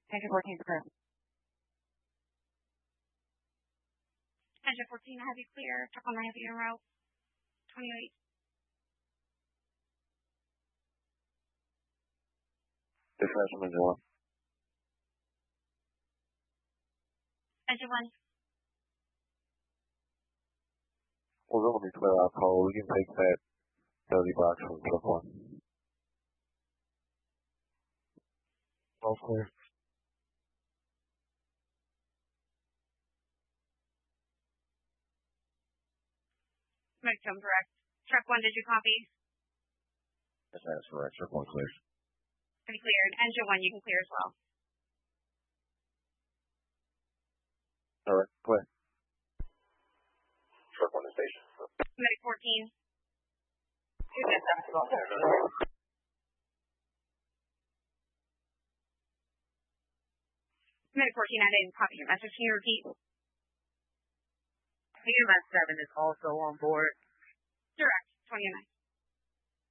Engine 14 is clear. Engine 14, I have you clear. Truck 1, I have you en route. 28. Dispatch from Engine 1. Engine 1. We're going to be clear out call. We can take that 30 box from truck 1. All clear. Make them correct. Truck 1, did you copy? Yes, that's correct. Truck 1 clear. Pretty cleared. Engine 1, you can clear as well. All right, clear. Truck 1 to station. Medic 14. Medic 14, I didn't copy your message. Can you repeat? EMS 7 is also on board. Direct, 29.